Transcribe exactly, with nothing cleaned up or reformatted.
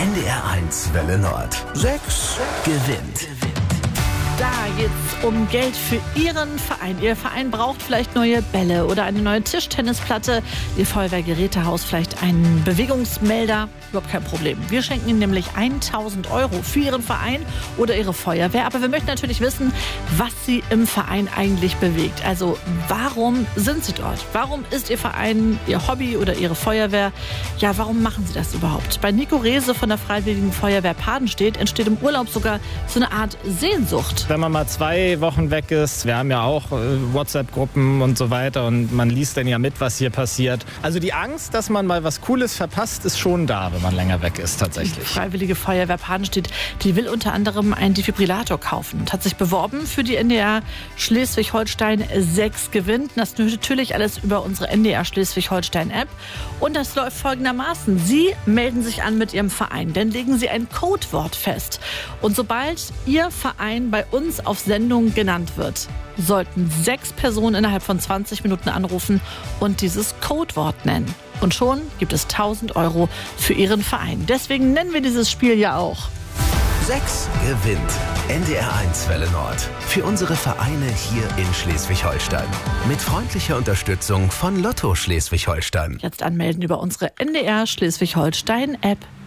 N D R eins Welle Nord. Sechs gewinnt. Da geht's um Geld für Ihren Verein. Ihr Verein braucht vielleicht neue Bälle oder eine neue Tischtennisplatte. Ihr Feuerwehrgerätehaus vielleicht einen Bewegungsmelder. Überhaupt kein Problem. Wir schenken Ihnen nämlich tausend Euro für Ihren Verein oder Ihre Feuerwehr. Aber wir möchten natürlich wissen, was Sie im Verein eigentlich bewegt. Also warum sind Sie dort? Warum ist Ihr Verein, Ihr Hobby oder Ihre Feuerwehr? Ja, warum machen Sie das überhaupt? Bei Nico Rehse von der Freiwilligen Feuerwehr Padenstedt entsteht im Urlaub sogar so eine Art Sehnsucht. Wenn man mal zwei Wochen weg ist, wir haben ja auch äh, WhatsApp-Gruppen und so weiter und man liest dann ja mit, was hier passiert. Also die Angst, dass man mal was Cooles verpasst, ist schon da, wenn man länger weg ist tatsächlich. Die Freiwillige Feuerwehr Padenstedt, die will unter anderem einen Defibrillator kaufen und hat sich beworben für die N D R Schleswig-Holstein sechs gewinnt. Das natürlich alles über unsere N D R Schleswig-Holstein-App. Und das läuft folgendermaßen. Sie melden sich an mit Ihrem Verein, dann legen Sie ein Codewort fest. Und sobald Ihr Verein bei uns auf Sendung genannt wird, sollten sechs Personen innerhalb von zwanzig Minuten anrufen und dieses Codewort nennen. Und schon gibt es tausend Euro für Ihren Verein. Deswegen nennen wir dieses Spiel ja auch Sechs gewinnt. N D R eins Welle Nord. Für unsere Vereine hier in Schleswig-Holstein. Mit freundlicher Unterstützung von Lotto Schleswig-Holstein. Jetzt anmelden über unsere N D R Schleswig-Holstein-App.